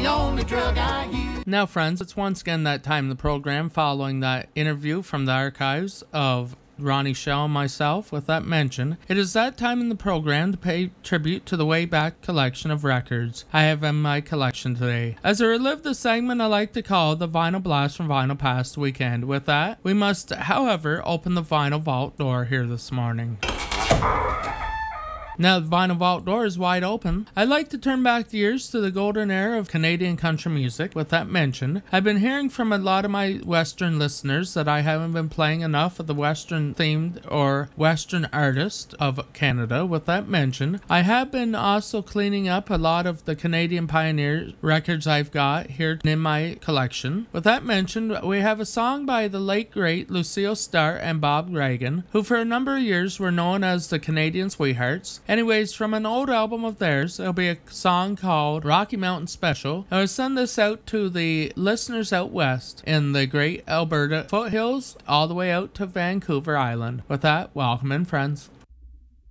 the only drug I use. Now, friends, it's once again that time in the program following that interview from the archives of Ronnie Shell and myself. With that mention, it is that time in the program to pay tribute to the way back collection of records I have in my collection today. As I relive the segment I like to call the Vinyl Blast from Vinyl Past Weekend. With that, we must, however, open the vinyl vault door here this morning. Now the vinyl vault door is wide open. I'd like to turn back the years to the golden era of Canadian country music. With that mentioned, I've been hearing from a lot of my Western listeners that I haven't been playing enough of the Western themed or Western artists of Canada. With that mentioned, I have been also cleaning up a lot of the Canadian pioneer records I've got here in my collection. With that mentioned, we have a song by the late great Lucille Starr and Bob Reagan, who for a number of years were known as the Canadian Sweethearts. Anyways, from an old album of theirs, it'll be a song called Rocky Mountain Special. I will send this out to the listeners out west in the great Alberta foothills all the way out to Vancouver Island. With that, welcome in, friends.